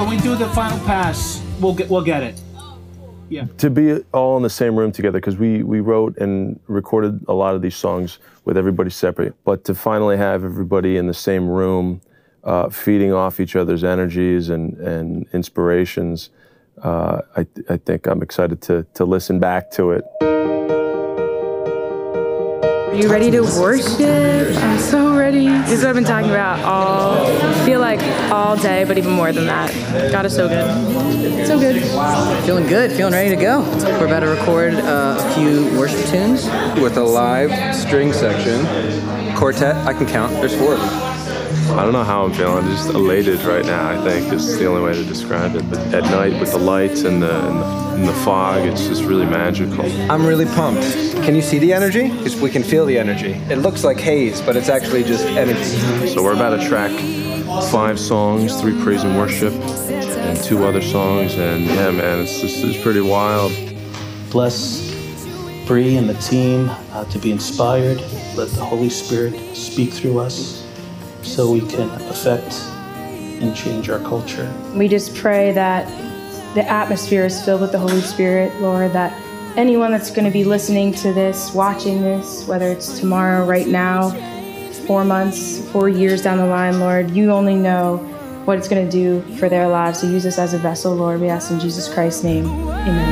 when we do the final pass, we'll get it. Yeah. To be all in the same room together, because we wrote and recorded a lot of these songs with everybody separate, but to finally have everybody in the same room, feeding off each other's energies and inspirations, I think I'm excited to listen back to it. Are you ready to worship? I'm so ready. This is what I've been talking about I feel like all day, but even more than that. God is so good. So good. Feeling good, feeling ready to go. We're about to record a few worship tunes. With a live string section, quartet, I can count, there's 4 of them. I don't know how I'm feeling, just elated right now, I think is the only way to describe it. But at night with the lights and the fog, it's just really magical. I'm really pumped. Can you see the energy? Because we can feel the energy. It looks like haze, but it's actually just energy. So we're about to track 5 songs, 3 praise and worship, and 2 other songs, and yeah, man, it's pretty wild. Bless Bree and the team to be inspired. Let the Holy Spirit speak through us so we can affect and change our culture. We just pray that the atmosphere is filled with the Holy Spirit, Lord, that anyone that's going to be listening to this, watching this, whether it's tomorrow, right now, 4 months, 4 years down the line, Lord, you only know what it's going to do for their lives. So use us as a vessel, Lord. We ask in Jesus Christ's name. Amen.